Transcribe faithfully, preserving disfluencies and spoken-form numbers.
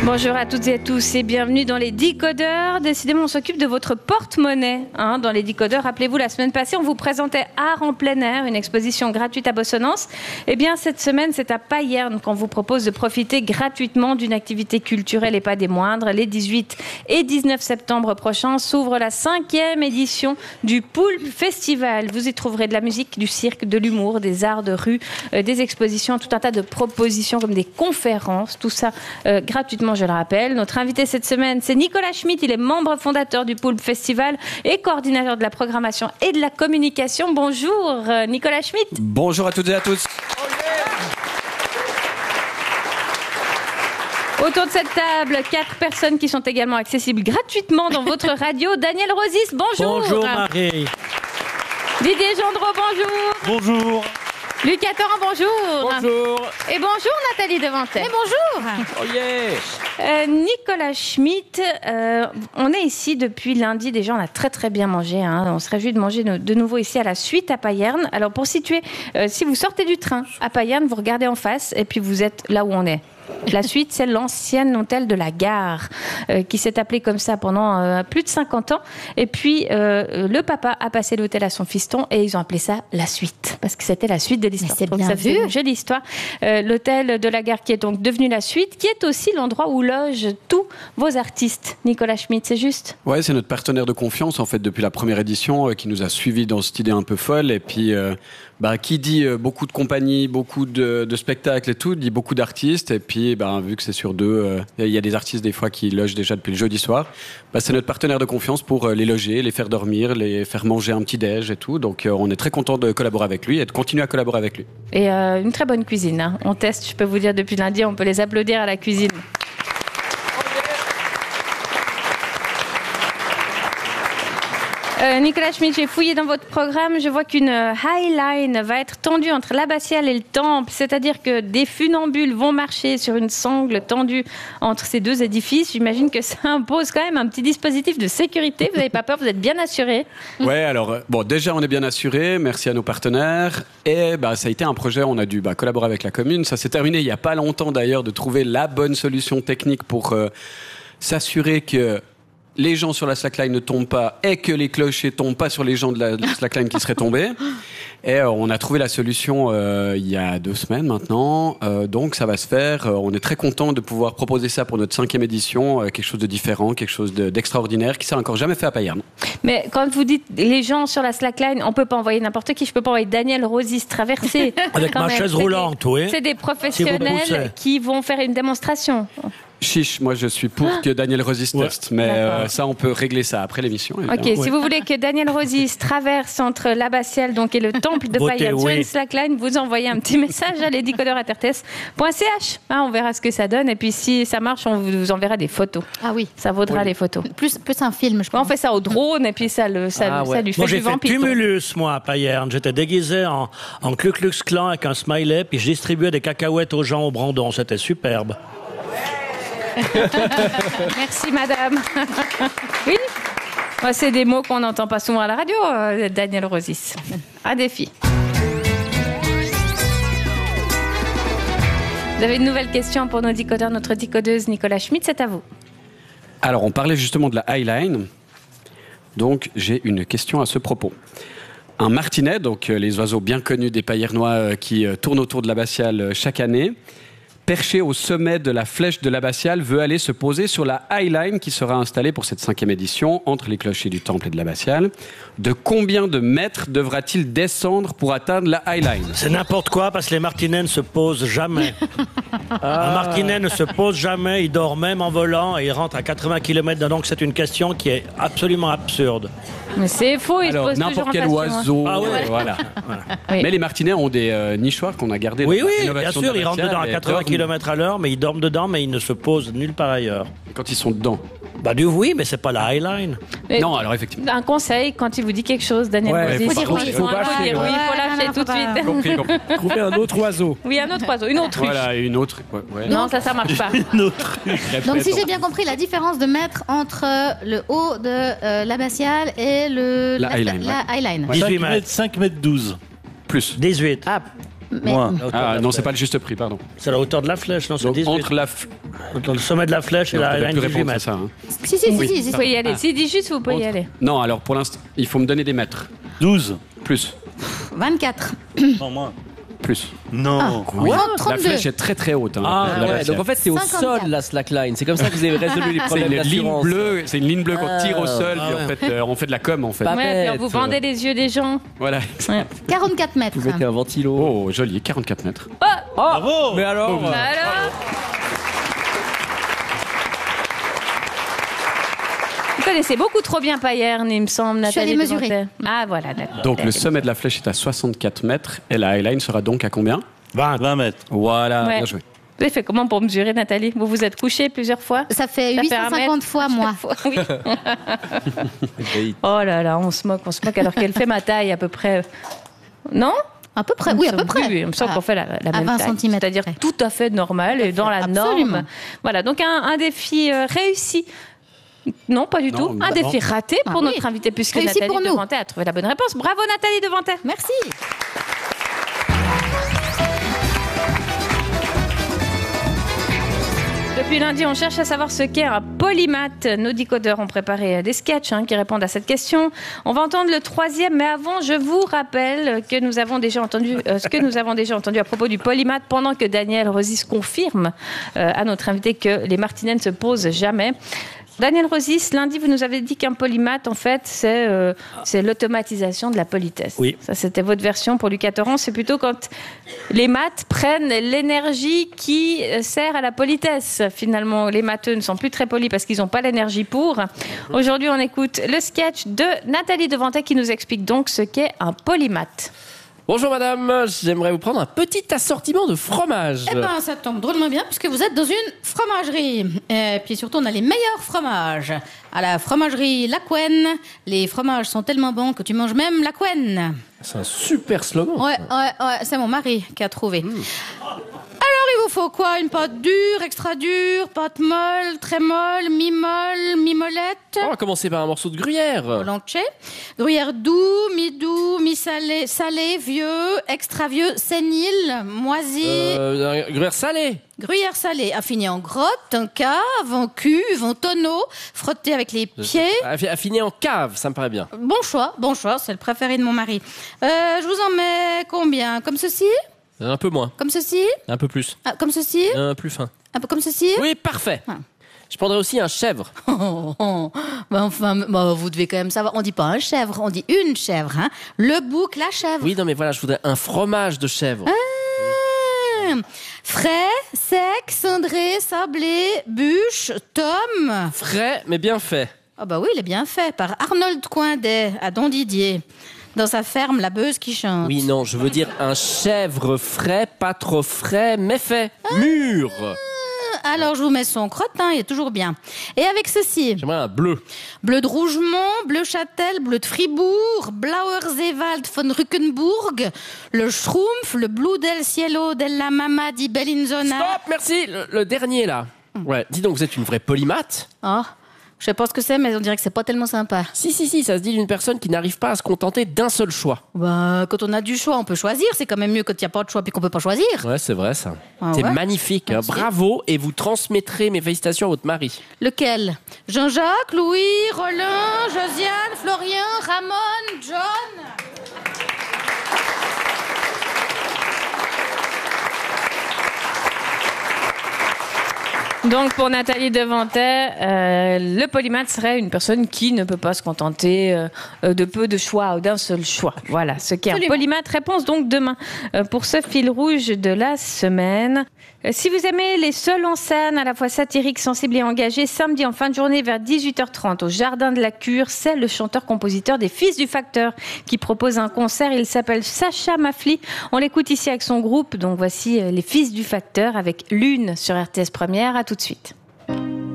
Bonjour à toutes et à tous et bienvenue dans les Décodeurs. Décidément, on s'occupe de votre porte-monnaie hein, dans les Décodeurs. Rappelez-vous, la semaine passée, on vous présentait Art en plein air, une exposition gratuite à Bossonnance. Eh bien, cette semaine, c'est à Payerne qu'on vous propose de profiter gratuitement d'une activité culturelle et pas des moindres. Les dix-huit et dix-neuf septembre prochains s'ouvre la cinquième édition du Poulpe Festival. Vous y trouverez de la musique, du cirque, de l'humour, des arts de rue, euh, des expositions, tout un tas de propositions comme des conférences, tout ça euh, gratuitement. Je le rappelle. Notre invité cette semaine, c'est Nicolas Schmitt. Il est membre fondateur du Poulpe Festival et coordinateur de la programmation et de la communication. Bonjour, Nicolas Schmitt. Bonjour à toutes et à tous. Autour de cette table, quatre personnes qui sont également accessibles gratuitement dans votre radio. Daniel Rosis, bonjour. Bonjour Marie. Didier Gendreau, bonjour. Bonjour. Lucas Torrent, bonjour. Bonjour. Et bonjour Nathalie Devantet. Et bonjour. Oh yeah. Euh, Nicolas Schmitt, euh, on est ici depuis lundi. Déjà, on a très très bien mangé. Hein. On se réjouit de manger de, de nouveau ici à la suite à Payerne. Alors pour situer, euh, si vous sortez du train à Payerne, vous regardez en face et puis vous êtes là où on est. La suite, c'est l'ancien hôtel de la gare euh, qui s'est appelé comme ça pendant euh, plus de cinquante ans. Et puis, euh, le papa a passé l'hôtel à son fiston et ils ont appelé ça la suite parce que c'était la suite de l'histoire. Mais c'est donc bien ça vu. fait une jolie histoire. Euh, l'hôtel de la gare qui est donc devenu la suite, qui est aussi l'endroit où logent tous vos artistes. Nicolas Schmitt, c'est juste ? Ouais, c'est notre partenaire de confiance en fait depuis la première édition euh, qui nous a suivis dans cette idée un peu folle. Et puis, euh, bah, qui dit euh, beaucoup de compagnies, beaucoup de, de spectacles et tout, dit beaucoup d'artistes. Et puis, bah, vu que c'est sur deux, il euh, y a des artistes des fois qui logent déjà depuis le jeudi soir. Bah, c'est notre partenaire de confiance pour euh, les loger, les faire dormir, les faire manger un petit déj et tout. Donc, euh, on est très content de collaborer avec lui et de continuer à collaborer avec lui. Et euh, une très bonne cuisine. Hein. On teste, je peux vous dire, depuis lundi, on peut les applaudir à la cuisine. Euh, Nicolas Schmitt, j'ai fouillé dans votre programme. Je vois qu'une High Line va être tendue entre l'abbatiale et le temple. C'est-à-dire que des funambules vont marcher sur une sangle tendue entre ces deux édifices. J'imagine que ça impose quand même un petit dispositif de sécurité. Vous n'avez pas peur, vous êtes bien assuré. Ouais, alors, bon, déjà, on est bien assuré. Merci à nos partenaires. Et bah, ça a été un projet, on a dû bah, collaborer avec la commune. Ça s'est terminé il n'y a pas longtemps d'ailleurs de trouver la bonne solution technique pour euh, s'assurer que les gens sur la slackline ne tombent pas et que les clochers tombent pas sur les gens de la slackline qui seraient tombés. Et euh, on a trouvé la solution euh, il y a deux semaines maintenant. Euh, donc ça va se faire. Euh, on est très content de pouvoir proposer ça pour notre cinquième édition. Euh, quelque chose de différent, quelque chose de, d'extraordinaire qui s'est encore jamais fait à Payerne. Mais quand vous dites les gens sur la slackline, on peut pas envoyer n'importe qui. Je peux pas envoyer Daniel Rosis traverser. Avec ma même. chaise C'est roulante, des, oui. C'est des professionnels Si qui vont faire une démonstration. Chiche, moi je suis pour que Daniel Rosis Ouais. teste, mais euh, ça on peut régler ça après l'émission. Ok, évidemment. si vous voulez que Daniel Rosis traverse entre l'abbatiale donc et le temple de Votez Payerne sur oui. une slackline, vous envoyez un petit message à lesdécodeurs arts point c h. Hein, on verra ce que ça donne et puis si ça marche, on vous enverra des photos. Ah oui. Ça vaudra Oui. les photos. Plus, plus un film, je On pense. fait ça au drone et puis ça, le, ça, Ah ça ouais. lui fait Moi, j'ai du fait vampire. Tumulus, moi, à Payerne. J'étais déguisé en, en Ku Klux Klan avec un smiley, puis je distribuais des cacahuètes aux gens au Brandon. C'était superbe. Merci madame. Oui. Moi, c'est des mots qu'on n'entend pas souvent à la radio, euh, Daniel Rosis. Un défi. Vous avez une nouvelle question pour nos décodeurs, notre décodeuse Nicolas Schmitt, c'est à vous. Alors, on parlait justement de la Highline. Donc, j'ai une question à ce propos. Un martinet, donc euh, les oiseaux bien connus des Payernois euh, qui euh, tournent autour de l'abbatiale euh, chaque année, perché au sommet de la flèche de l'abbatiale, veut aller se poser sur la Highline qui sera installée pour cette cinquième édition entre les clochers du temple et de l'abbatiale. De combien de mètres devra-t-il descendre pour atteindre la Highline ? C'est n'importe quoi parce que les martinets ne se posent jamais. Un martinet ne se pose jamais, il dort même en volant et il rentre à quatre-vingts kilomètres d'heure. Donc c'est une question qui est absolument absurde. Mais c'est faux, il Alors, se pose n'importe toujours quel en passion, hein. oiseau, Ah ouais. euh, voilà. voilà. Oui. Mais les martinets ont des euh, nichoirs qu'on a gardés. Oui, dans oui, bien l'innovation sûr, de ils rentrent l'abbatiale dedans à et quatre-vingts dorment kilomètres à l'heure, mais ils dorment dedans, mais ils ne se posent nulle part ailleurs. Quand ils sont dedans. Bah du oui, mais c'est pas la Highline. Mais Non, alors effectivement. un conseil, quand il vous dit quelque chose, Daniel Ouais, Rosis, faut dire oui, il faut faut lâcher, dire oui, il faut ouais. lâcher Ouais, non, tout de faut pas- suite. Compris, compris. Trouver un autre oiseau. Oui, un autre oiseau, une autruche. Voilà, une autre. Ouais, ouais. Non, ça, ça marche pas. Donc, si j'ai bien compris, la différence de mètres entre le haut de euh, l'abbatiale et le, La Highline, la Highline. dix-huit cinq mètres. mètres, cinq mètres douze. Plus. dix-huit. Ah, Mais... Moins. Ah non, c'est pas le juste prix, pardon. C'est la hauteur de la flèche, non? C'est Donc, dix-huit. entre la... f- Entre le sommet de la flèche et Non, la tu dois ligne plus dix-huit répondre à mètres. ça. hein. Si, si, si, Oui. si, si, Vous si. pouvez y aller. Ah. Si dit juste, vous pouvez y Entre- aller. Non, alors pour l'instant, il faut me donner des mètres. douze. Plus. vingt-quatre. Non, moins. Plus. Non. Oui. trente, La trente-deux. flèche est très très haute. hein, Ah la ouais, vestiaire. donc en fait c'est au cinquante-quatre. sol la slackline. C'est comme ça que vous avez résolu les C'est problèmes une ligne d'assurance. bleue, c'est une ligne bleue qu'on Ah. tire au sol, Ah puis ouais. en fait, euh, on fait de la com en fait. Pas Ouais, puis on bête. vous vendez les yeux des gens. Voilà. Ouais. quarante-quatre mètres. Vous mettez un ventilo. Oh, joli, quarante-quatre mètres. Oh, Bravo. Mais alors euh, alors Vous connaissez beaucoup trop bien Payerne, il me semble, Je suis Nathalie allée mesurer. Devantet. Ah, voilà, d'accord. Donc le sommet de la flèche est à soixante-quatre mètres et la highline sera donc à combien? vingt. vingt mètres. Voilà, Ouais. bien joué. Vous avez fait comment pour mesurer, Nathalie? Vous vous êtes couchée plusieurs fois? Ça fait Ça huit fait cent un mètre cinquante fois, moi. Oui. Oh là là, on se moque, on se moque alors qu'elle fait ma taille à peu près. Non? À peu près, oui, à peu près. Oui, il me semble Ah. qu'on fait la, la À même vingt taille. centimètres C'est-à-dire près. tout à fait normal et dans la Absolument. norme. Voilà, donc un, un défi euh, réussi. Non, pas du Non, tout. bah Un non. défi raté Ah pour oui. notre invité puisque Réussi Nathalie pour nous. Devantet a trouvé la bonne réponse. Bravo Nathalie Devantet. Merci. Depuis lundi, on cherche à savoir ce qu'est un polymath. Nos décodeurs ont préparé des sketchs hein, qui répondent à cette question. On va entendre le troisième, mais avant, je vous rappelle que nous avons déjà entendu euh, ce que nous avons déjà entendu à propos du polymath pendant que Daniel Rosis confirme euh, à notre invité que les martinets ne se posent jamais. Daniel Rosis, lundi, vous nous avez dit qu'un polymath, en fait, c'est euh, c'est l'automatisation de la politesse. Oui. Ça, c'était votre version pour Lucas Torrent. C'est plutôt quand les maths prennent l'énergie qui euh, sert à la politesse. Finalement, les matheux ne sont plus très polis parce qu'ils n'ont pas l'énergie pour. Aujourd'hui, on écoute le sketch de Nathalie Devantet qui nous explique donc ce qu'est un polymath. Bonjour madame, j'aimerais vous prendre un petit assortiment de fromage. Eh ben, ça tombe drôlement bien puisque vous êtes dans une fromagerie. Et puis surtout, on a les meilleurs fromages. À la fromagerie La Couenne, les fromages sont tellement bons que tu manges même la couenne. C'est un super slogan. Ouais, ouais, ouais, c'est mon mari qui a trouvé. Alors, il vous faut quoi? Une pâte dure, extra dure, pâte molle, très molle, mi-molle, mi-mollette? On va commencer par un morceau de gruyère. Volontiers. Gruyère doux, mi-doux, mi-salé, salé, vieux, extra vieux, sénile, moisi. Euh, un gruyère salée. Gruyère salée, affinée en grotte, en cave, en cuve, en tonneau, frottée avec les pieds. Affi- Affiné en cave, ça me paraît bien. Bon choix, bon choix, c'est le préféré de mon mari. Euh, je vous en mets combien? Comme ceci? Un peu moins, Comme ceci? un peu plus, Ah, comme ceci? un plus fin. Un peu comme ceci? Oui, parfait. Ah. Je prendrais aussi un chèvre. Oh, oh. Bah, enfin, bah, vous devez quand même savoir. On dit pas un chèvre, on dit une chèvre. Hein. Le bouc, la chèvre. Oui, non, mais voilà, je voudrais un fromage de chèvre. Ah. Frais, sec, cendré, sablé, bûche, tome. Frais, mais bien fait. Ah bah oui, il est bien fait par Arnold Coindet à Don Didier. Dans sa ferme, la Beuse qui chante. Oui, non, je veux dire un chèvre frais, pas trop frais, mais fait. Mûr. Alors je vous mets son crottin, il est toujours bien. Et avec ceci, J'aimerais un bleu. bleu de Rougemont, bleu Châtel, bleu de Fribourg, Blauer Seewald von Rückenburg, le Schrumpf, le Blue del Cielo della Mama di Bellinzona. Stop, merci. Le, le dernier, là. Ouais, dis donc, vous êtes une vraie polymathe. Oh, je sais pas ce que c'est, mais on dirait que c'est pas tellement sympa. Si, si, si, ça se dit d'une personne qui n'arrive pas à se contenter d'un seul choix. Bah, quand on a du choix, on peut choisir. C'est quand même mieux quand il n'y a pas de choix puis qu'on peut pas choisir. Ouais, c'est vrai, ça. Ah c'est ouais. magnifique. hein. Merci. Bravo, et vous transmettrez mes félicitations à votre mari. Lequel? Jean-Jacques, Louis, Roland, Josiane, Florian, Ramon, John. Donc pour Nathalie Devantet, euh, le polymath serait une personne qui ne peut pas se contenter euh, de peu de choix ou d'un seul choix. Voilà, ce qu'est un Absolument. polymath. Réponse donc demain euh, pour ce fil rouge de la semaine. Euh, si vous aimez les seuls en scène, à la fois satiriques, sensibles et engagés, samedi en fin de journée vers dix-huit heures trente au Jardin de la Cure, c'est le chanteur-compositeur des Fils du Facteur qui propose un concert. Il s'appelle Sacha Mafli. On l'écoute ici avec son groupe. Donc voici euh, les Fils du Facteur avec Lune sur R T S Première. À tout de suite.